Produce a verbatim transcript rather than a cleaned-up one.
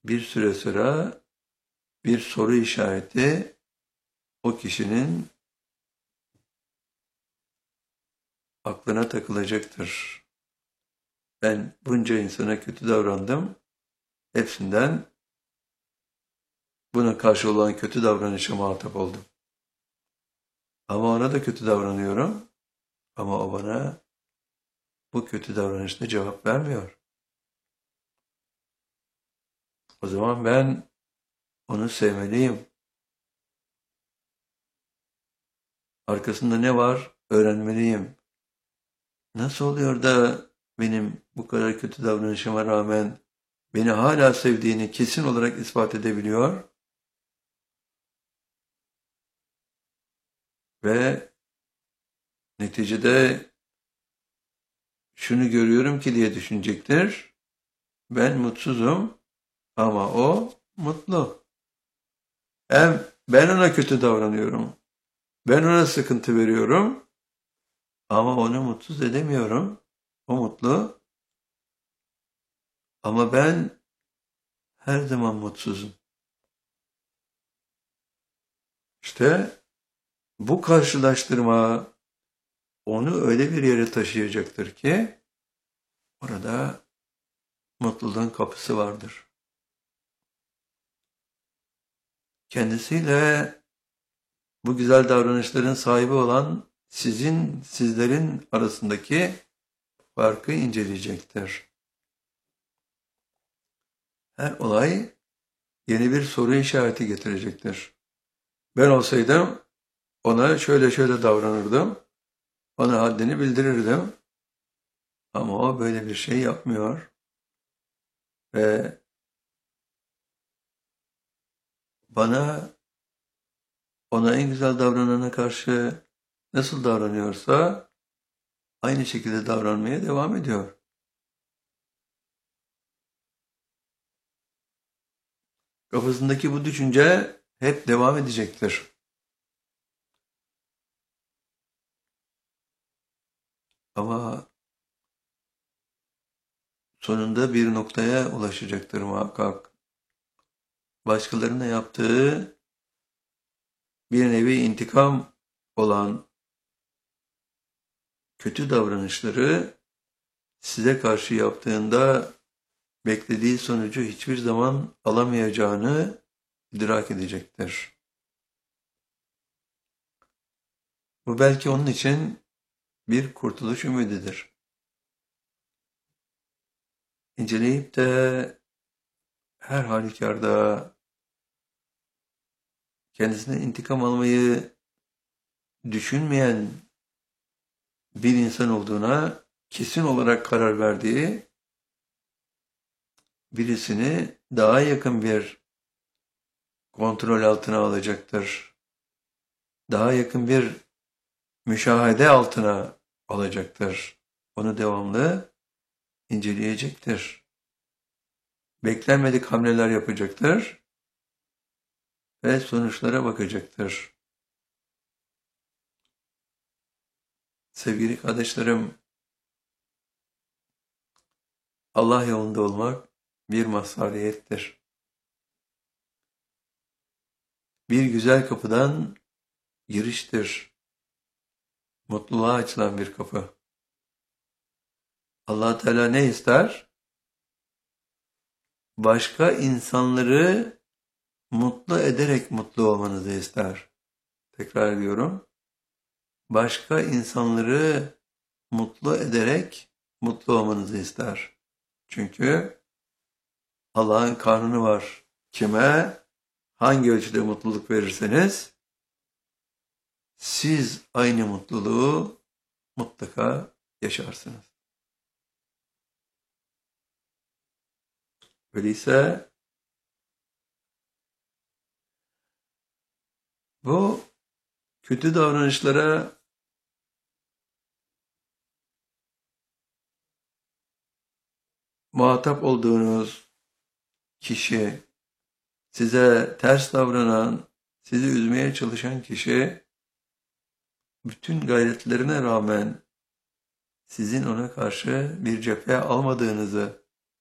bir süre sonra bir soru işareti o kişinin aklına takılacaktır. Ben bunca insana kötü davrandım. Hepsinden buna karşı olan kötü davranışa muhatap oldum. Ama ona da kötü davranıyorum. Ama o bana bu kötü davranışta cevap vermiyor. O zaman ben onu sevmeliyim. Arkasında ne var? Öğrenmeliyim. Nasıl oluyor da benim bu kadar kötü davranışıma rağmen beni hala sevdiğini kesin olarak ispat edebiliyor? Ve neticede şunu görüyorum ki diye düşünecektir. Ben mutsuzum ama o mutlu. Hem ben ona kötü davranıyorum. Ben ona sıkıntı veriyorum. Ama onu mutsuz edemiyorum. O mutlu. Ama ben her zaman mutsuzum. İşte bu karşılaştırma onu öyle bir yere taşıyacaktır ki orada mutluluğun kapısı vardır. Kendisiyle bu güzel davranışların sahibi olan sizin, sizlerin arasındaki farkı inceleyecektir. Her olay yeni bir soru işareti getirecektir. Ben olsaydım ona şöyle şöyle davranırdım, ona haddini bildirirdim. Ama o böyle bir şey yapmıyor ve bana ona en güzel davranana karşı nasıl davranıyorsa aynı şekilde davranmaya devam ediyor. Kafasındaki bu düşünce hep devam edecektir. Ama sonunda bir noktaya ulaşacaktır muhakkak. Başkalarına yaptığı bir nevi intikam olan kötü davranışları size karşı yaptığında beklediği sonucu hiçbir zaman alamayacağını idrak edecektir. Bu belki onun için bir kurtuluş ümididir. İnceleyip de her halükarda kendisine intikam almayı düşünmeyen bir insan olduğuna kesin olarak karar verdiği birisini daha yakın bir kontrol altına alacaktır. Daha yakın bir müşahede altına alacaktır. Onu devamlı inceleyecektir. Beklenmedik hamleler yapacaktır ve sonuçlara bakacaktır. Sevgili kardeşlerim, Allah yolunda olmak bir mazhariyettir. Bir güzel kapıdan giriştir. Mutluluğa açılan bir kapı. Allah Teala ne ister? Başka insanları mutlu ederek mutlu olmanızı ister. Tekrar ediyorum. Başka insanları mutlu ederek mutlu olmanızı ister. Çünkü Allah'ın kanunu var. Kime hangi ölçüde mutluluk verirseniz siz aynı mutluluğu mutlaka yaşarsınız. Öyleyse bu kötü davranışlara muhatap olduğunuz kişi, size ters davranan, sizi üzmeye çalışan kişi, bütün gayretlerine rağmen sizin ona karşı bir cephe almadığınızı